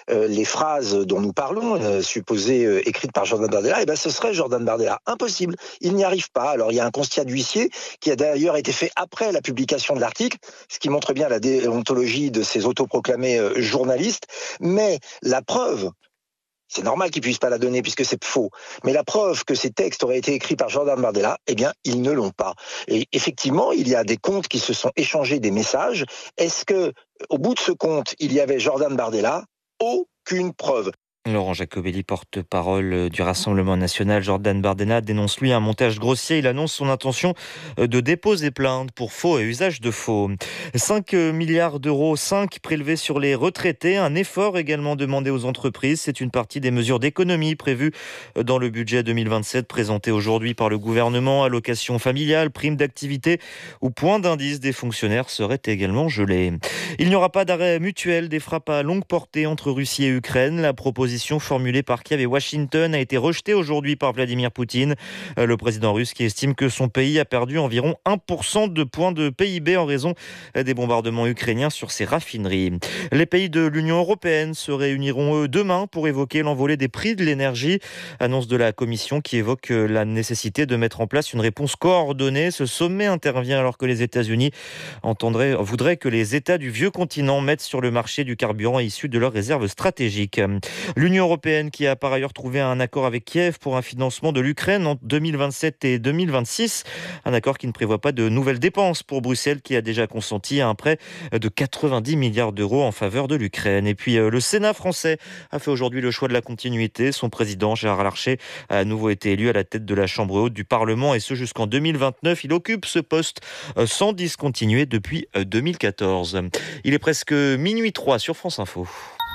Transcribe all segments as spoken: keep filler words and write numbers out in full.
euh, les phrases dont nous parlons, euh, supposées euh, écrites par Jordan Bardella, eh ben, ce serait Jordan Bardella. Impossible. Il n'y arrive pas. Alors, il y a un constat d'huissier qui a d'ailleurs été fait après la publication de l'article, ce qui montre bien la déontologie de ces autoproclamés euh, journalistes. Mais la preuve, c'est normal qu'ils puissent pas la donner puisque c'est faux. Mais la preuve que ces textes auraient été écrits par Jordan Bardella, eh bien, ils ne l'ont pas. Et effectivement, il y a des comptes qui se sont échangés des messages. Est-ce que, au bout de ce compte, il y avait Jordan Bardella? Aucune preuve. Laurent Jacobelli, porte-parole du Rassemblement national. Jordan Bardella dénonce lui un montage grossier. Il annonce son intention de déposer plainte pour faux et usage de faux. cinq milliards d'euros, cinq prélevés sur les retraités. Un effort également demandé aux entreprises. C'est une partie des mesures d'économie prévues dans le budget deux mille vingt-sept présenté aujourd'hui par le gouvernement. Allocation familiale, prime d'activité ou point d'indice des fonctionnaires seraient également gelés. Il n'y aura pas d'arrêt mutuel des frappes à longue portée entre Russie et Ukraine. La proposition formulée par Kiev et Washington a été rejetée aujourd'hui par Vladimir Poutine, le président russe qui estime que son pays a perdu environ un pour cent de points de P I B en raison des bombardements ukrainiens sur ses raffineries. Les pays de l'Union européenne se réuniront demain pour évoquer l'envolée des prix de l'énergie. Annonce de la Commission qui évoque la nécessité de mettre en place une réponse coordonnée. Ce sommet intervient alors que les États-Unis entendraient, voudraient que les États du vieux continent mettent sur le marché du carburant issu de leurs réserves stratégiques. L'Union européenne qui a par ailleurs trouvé un accord avec Kiev pour un financement de l'Ukraine en deux mille vingt-sept et deux mille vingt-six. Un accord qui ne prévoit pas de nouvelles dépenses pour Bruxelles qui a déjà consenti à un prêt de quatre-vingt-dix milliards d'euros en faveur de l'Ukraine. Et puis le Sénat français a fait aujourd'hui le choix de la continuité. Son président Gérard Larcher a à nouveau été élu à la tête de la Chambre haute du Parlement et ce jusqu'en deux mille vingt-neuf. Il occupe ce poste sans discontinuer depuis deux mille quatorze. Il est presque minuit trois sur France Info.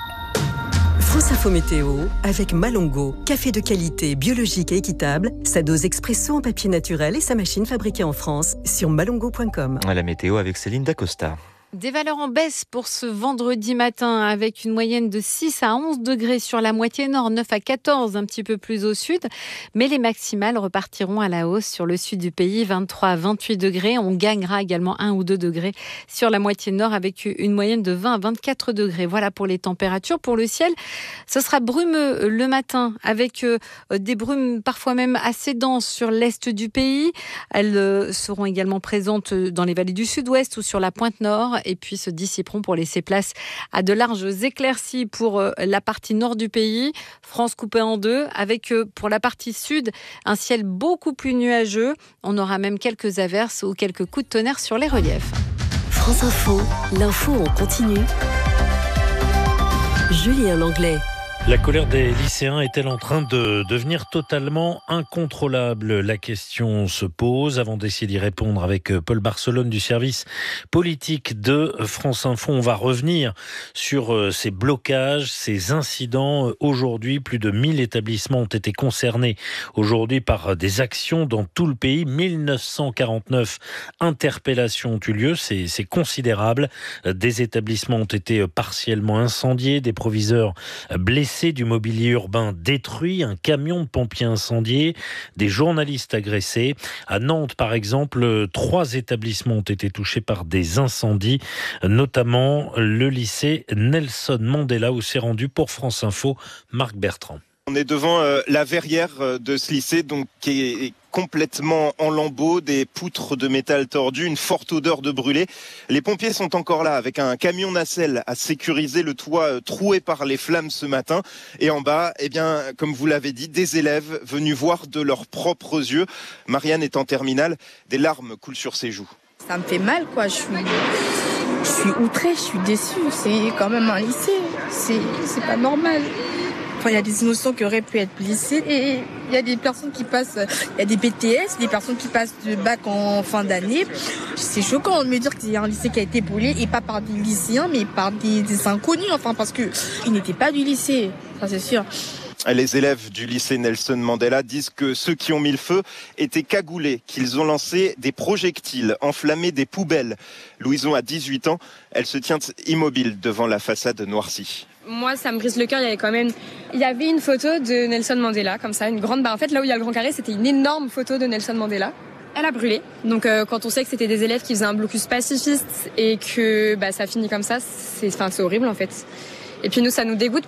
France Info Météo avec Malongo. Café de qualité, biologique et équitable. Sa dose expresso en papier naturel et sa machine fabriquée en France sur malongo point com. La météo avec Céline Dacosta. Des valeurs en baisse pour ce vendredi matin avec une moyenne de six à onze degrés sur la moitié nord, neuf à quatorze un petit peu plus au sud. Mais les maximales repartiront à la hausse sur le sud du pays, vingt-trois à vingt-huit degrés. On gagnera également un ou deux degrés sur la moitié nord avec une moyenne de vingt à vingt-quatre degrés. Voilà pour les températures. Pour le ciel, ce sera brumeux le matin avec des brumes parfois même assez denses sur l'est du pays. Elles seront également présentes dans les vallées du sud-ouest ou sur la pointe nord. Et puis se dissiperont pour laisser place à de larges éclaircies pour la partie nord du pays. France coupée en deux, avec pour la partie sud un ciel beaucoup plus nuageux. On aura même quelques averses ou quelques coups de tonnerre sur les reliefs. France Info, l'info en continu. Julien Langlais. La colère des lycéens est-elle en train de devenir totalement incontrôlable? La question se pose. Avant d'essayer d'y répondre avec Paul Barcelone du service politique de France Info, on va revenir sur ces blocages, ces incidents. Aujourd'hui, plus de mille établissements ont été concernés aujourd'hui par des actions dans tout le pays. mille neuf cent quarante-neuf interpellations ont eu lieu, c'est, c'est considérable. Des établissements ont été partiellement incendiés, des proviseurs blessés, du mobilier urbain détruit, un camion de pompiers incendié, des journalistes agressés. À Nantes, par exemple, trois établissements ont été touchés par des incendies, notamment le lycée Nelson Mandela où s'est rendu pour France Info Marc Bertrand. On est devant euh, la verrière euh, de ce lycée donc, qui est complètement en lambeaux, des poutres de métal tordues, une forte odeur de brûlé. Les pompiers sont encore là avec un camion nacelle à sécuriser le toit euh, troué par les flammes ce matin. Et en bas, eh bien, comme vous l'avez dit, des élèves venus voir de leurs propres yeux. Marianne est en terminale, des larmes coulent sur ses joues. Ça me fait mal, quoi. Je suis, je suis outrée, je suis déçue. C'est quand même un lycée. C'est, c'est pas normal. Enfin, il y a des innocents qui auraient pu être blessés et il y a des personnes qui passent, il y a des B T S, des personnes qui passent de bac en fin d'année. C'est choquant de me dire qu'il y a un lycée qui a été brûlé et pas par des lycéens mais par des, des inconnus, enfin parce que ils n'étaient pas du lycée, ça c'est sûr. Les élèves du lycée Nelson Mandela disent que ceux qui ont mis le feu étaient cagoulés, qu'ils ont lancé des projectiles, enflammé des poubelles. Louison a dix-huit ans, elle se tient immobile devant la façade noircie. Moi, ça me brise le cœur. Il y avait quand même, il y avait une photo de Nelson Mandela, comme ça, une grande barre. En fait, là où il y a le grand carré, c'était une énorme photo de Nelson Mandela. Elle a brûlé. Donc, euh, quand on sait que c'était des élèves qui faisaient un blocus pacifiste et que bah, ça finit comme ça, c'est, enfin, c'est horrible en fait. Et puis nous, ça nous dégoûte.